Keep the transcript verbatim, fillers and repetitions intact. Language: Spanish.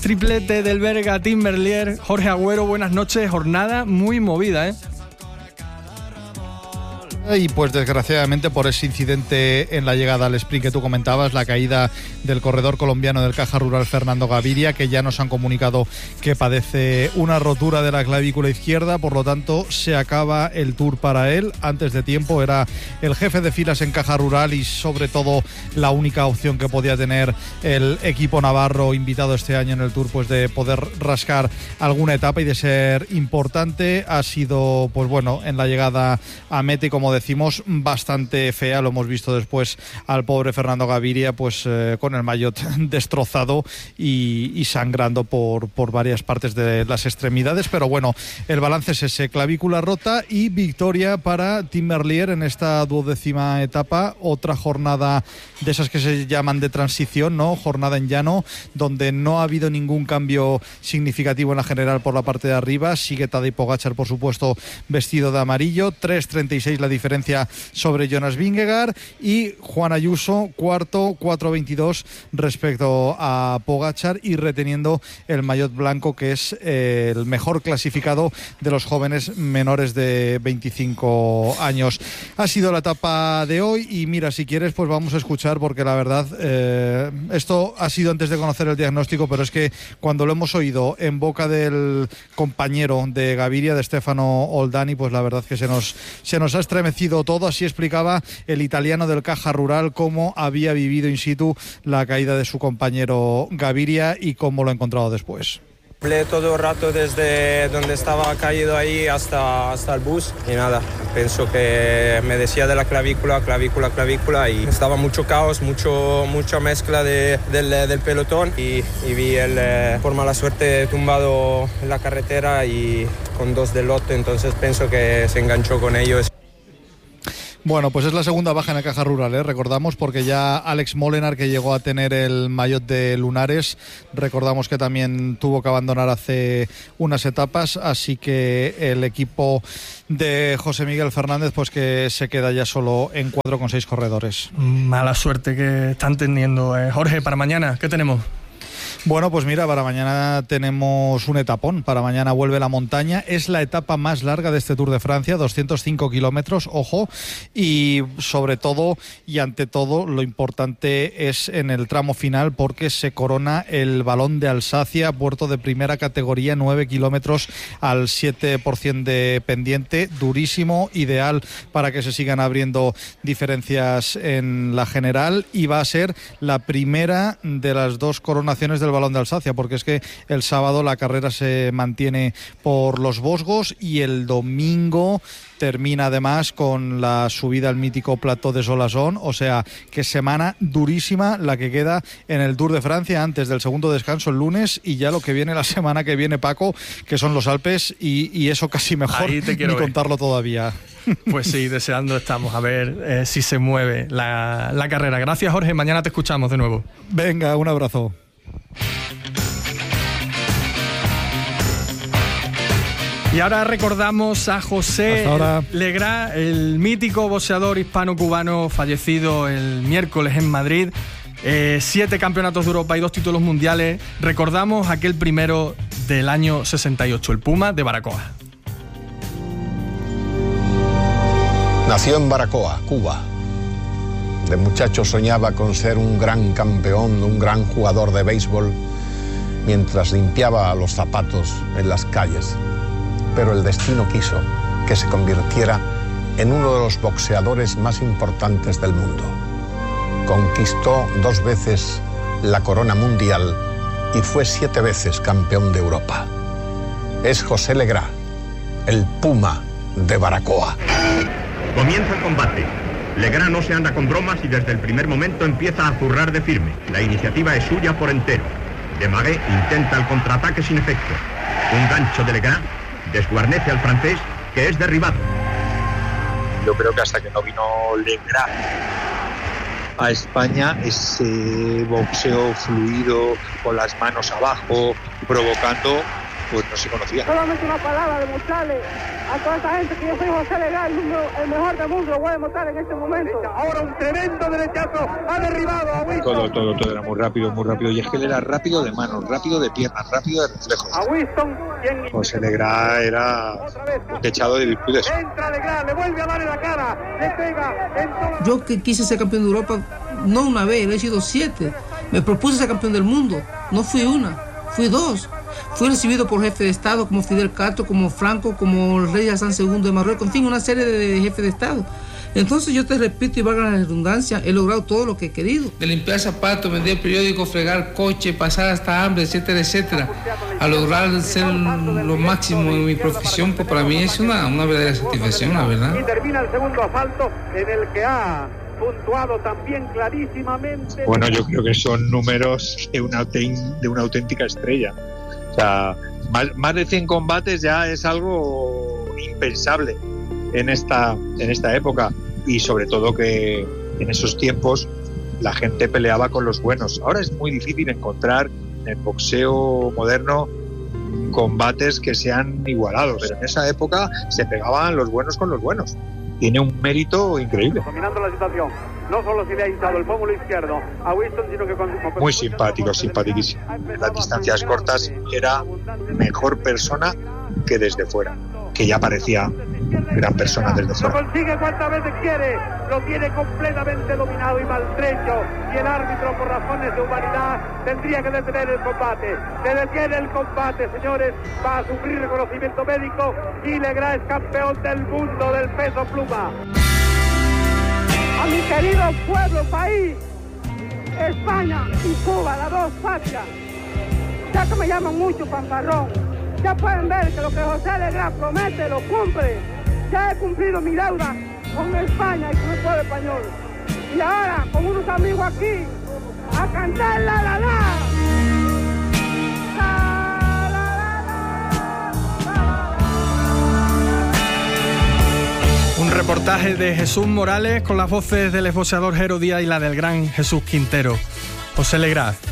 triplete del belga Tim Merlier. Jorge Agüero, buenas noches. Jornada muy movida, ¿eh? Y pues desgraciadamente por ese incidente en la llegada al sprint que tú comentabas, la caída del corredor colombiano del Caja Rural Fernando Gaviria, que ya nos han comunicado que padece una rotura de la clavícula izquierda, por lo tanto se acaba el Tour para él antes de tiempo. Era el jefe de filas en Caja Rural y sobre todo la única opción que podía tener el equipo navarro invitado este año en el Tour, pues de poder rascar alguna etapa y de ser importante. Ha sido, pues bueno, en la llegada a meta, como decimos, bastante fea. Lo hemos visto después al pobre Fernando Gaviria pues eh, con el maillot destrozado y, y sangrando por, por varias partes de las extremidades, pero bueno, el balance es ese: clavícula rota y victoria para Tim Merlier en esta duodécima etapa. Otra jornada de esas que se llaman de transición, ¿no? Jornada en llano, donde no ha habido ningún cambio significativo en la general por la parte de arriba. Sigue Tadej Pogačar, por supuesto, vestido de amarillo. tres treinta y seis la diferencia sobre Jonas Vingegaard, y Juan Ayuso cuarto, cuatro veintidós respecto a Pogačar, y reteniendo el maillot blanco, que es eh, el mejor clasificado de los jóvenes menores de veinticinco años. Ha sido la etapa de hoy y mira, si quieres pues vamos a escuchar, porque la verdad eh, esto ha sido antes de conocer el diagnóstico, pero es que cuando lo hemos oído en boca del compañero de Gaviria, de Stefano Oldani, pues la verdad que se nos, se nos ha estremecido todo. Así explicaba el italiano del Caja Rural cómo había vivido in situ la caída de su compañero Gaviria y cómo lo ha encontrado después. Hablé todo el rato desde donde estaba caído ahí hasta, hasta el bus y nada, pienso que me decía de la clavícula, clavícula, clavícula, y estaba mucho caos, mucho, mucha mezcla de, del, del pelotón y, y vi el, eh, por mala suerte, tumbado en la carretera y con dos del lote, entonces pienso que se enganchó con ellos. Bueno, pues es la segunda baja en el Caja Rural, ¿eh? Recordamos, porque ya Alex Molenaar, que llegó a tener el maillot de lunares, recordamos que también tuvo que abandonar hace unas etapas, así que el equipo de José Miguel Fernández pues que se queda ya solo en cuatro con seis corredores. Mala suerte que están teniendo. eh. Jorge, para mañana, ¿qué tenemos? Bueno, pues mira, para mañana tenemos un etapón. Para mañana vuelve la montaña. Es la etapa más larga de este Tour de Francia, doscientos cinco kilómetros, ojo. Y sobre todo y ante todo, lo importante es en el tramo final, porque se corona el Balón de Alsacia, puerto de primera categoría, nueve kilómetros al siete por ciento de pendiente. Durísimo, ideal para que se sigan abriendo diferencias en la general. Y va a ser la primera de las dos coronaciones del Balón de Alsacia, porque es que el sábado la carrera se mantiene por los Vosgos y el domingo termina además con la subida al mítico Plateau de Solasson. O sea, que semana durísima la que queda en el Tour de Francia antes del segundo descanso el lunes, y ya lo que viene la semana que viene, Paco, que son los Alpes, y, y eso casi mejor ni ver. Contarlo todavía. Pues sí, deseando estamos a ver eh, si se mueve la, la carrera. Gracias, Jorge, mañana te escuchamos de nuevo. Venga, un abrazo. Y ahora recordamos a José Legrá, el mítico boxeador hispano-cubano fallecido el miércoles en Madrid. Eh, siete campeonatos de Europa y dos títulos mundiales. Recordamos aquel primero del año sesenta y ocho, el Puma de Baracoa. Nació en Baracoa, Cuba. De muchacho soñaba con ser un gran campeón, un gran jugador de béisbol, mientras limpiaba los zapatos en las calles. Pero el destino quiso que se convirtiera en uno de los boxeadores más importantes del mundo. Conquistó dos veces la corona mundial y fue siete veces campeón de Europa. Es José Legrá, el Puma de Baracoa. Comienza el combate. Legrá no se anda con bromas y desde el primer momento empieza a zurrar de firme. La iniciativa es suya por entero. Desmarais intenta el contraataque sin efecto. Un gancho de Legrá desguarnece al francés, que es derribado. Yo creo que hasta que no vino Legrá a España, ese boxeo fluido, con las manos abajo, provocando, pues no se conocía. Solamente una palabra, demostrarle a toda esta gente que yo soy José Legrá, el, número, el mejor del mundo, lo voy a demostrar en este momento. Ahora un tremendo derechazo ha derribado a Winston. Todo, todo, todo era muy rápido, muy rápido, y es que él era rápido de manos, rápido de piernas, rápido de reflejos. A Winston, quien... José Legrá era un techado de virtudes. Entra Legrá, le vuelve a dar en la cara, le pega en toda... Yo que quise ser campeón de Europa, no una vez, lo he sido siete. Me propuse ser campeón del mundo, no fui una, fui dos. Fui recibido por jefes de Estado como Fidel Castro, como Franco, como el rey Hassan segundo de Marruecos, en fin, una serie de jefes de Estado. Entonces yo te repito y valga la redundancia, he logrado todo lo que he querido. De limpiar zapatos, vender periódicos, fregar coche, pasar hasta hambre, etcétera, etcétera. A lograr ser lo máximo en mi profesión, pues para mí es una, una verdadera satisfacción, la verdad. Y termina el segundo asalto en el que ha puntuado también clarísimamente. Bueno, yo creo que son números de una, de una auténtica estrella. O sea, más, más de cien combates ya es algo impensable en esta, en esta época, y sobre todo que en esos tiempos la gente peleaba con los buenos. Ahora es muy difícil encontrar en el boxeo moderno combates que sean igualados, pero en esa época se pegaban los buenos con los buenos. Tiene un mérito increíble. Dominando la situación, no solo se le ha hinchado el pómulo izquierdo a Winston, sino que con... Muy simpático, simpaticísimo. En las distancias cortas era mejor persona que desde fuera, que ya parecía gran persona desde fuera. Lo consigue cuantas veces quiere, lo tiene completamente dominado y maltrecho, y el árbitro, por razones de humanidad, tendría que detener el combate. Se detiene el combate, señores, va a sufrir reconocimiento médico, y Legrá es campeón del mundo del peso pluma. A mi querido pueblo, país, España y Cuba, las dos patrias, ya que me llaman mucho fanfarrón, ya pueden ver que lo que José Legrá promete lo cumple. Ya he cumplido mi deuda con España y con el pueblo español. Y ahora, con unos amigos aquí, a cantar la la la. Un reportaje de Jesús Morales con las voces del exboxeador Jero Díaz y la del gran Jesús Quintero. José Legrá.